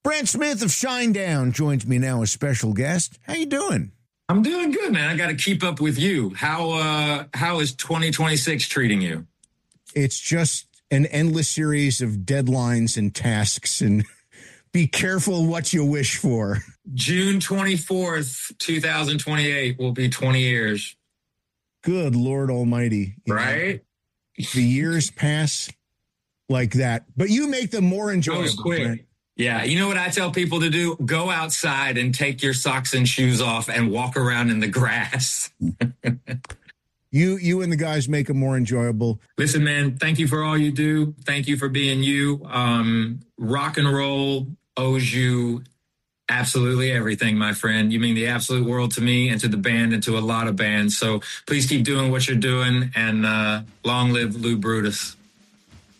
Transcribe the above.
Brent Smith of Shinedown joins me now as special guest. How you doing? I'm doing good, man. I got to keep up with you. How is 2026 treating you? It's just an endless series of deadlines and tasks, and be careful what you wish for. June 24th, 2028 will be 20 years. Good Lord Almighty. Right? The years pass like that, but you make them more enjoyable. Goes quick. Brent. Yeah. You know what I tell people to do? Go outside and take your socks and shoes off and walk around in the grass. You and the guys make them more enjoyable. Listen, man, thank you for all you do. Thank you for being you. Rock and roll owes you absolutely everything, my friend. You mean the absolute world to me and to the band and to a lot of bands. So please keep doing what you're doing, and long live Lou Brutus.